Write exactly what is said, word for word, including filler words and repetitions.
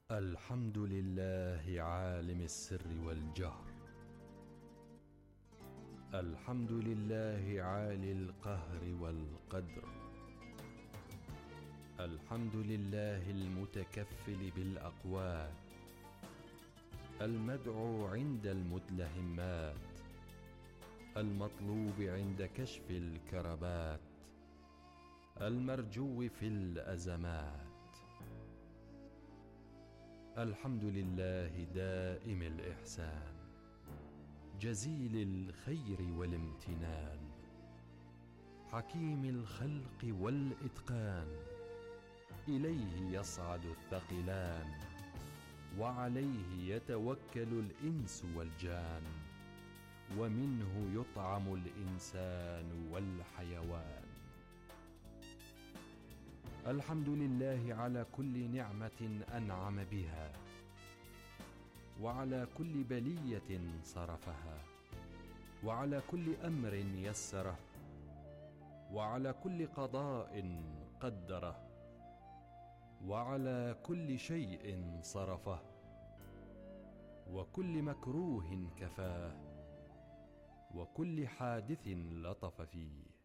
الحمد لله عالم السر والجهر. الحمد لله عالي القهر والقدر. الحمد لله المتكفل بالأقوات، المدعو عند المدلهمات، المطلوب عند كشف الكربات، المرجو في الأزمات. الحمد لله دائم الإحسان، جزيل الخير والامتنان، حكيم الخلق والإتقان. إليه يصعد الثقلان، وعليه يتوكل الإنس والجان، ومنه يطعم الإنسان والحيوان. الحمد لله على كل نعمة أنعم بها، وعلى كل بلية صرفها، وعلى كل أمر يسره، وعلى كل قضاء قدره، وعلى كل شيء صرفه، وكل مكروه كفاه، وكل حادث لطف فيه.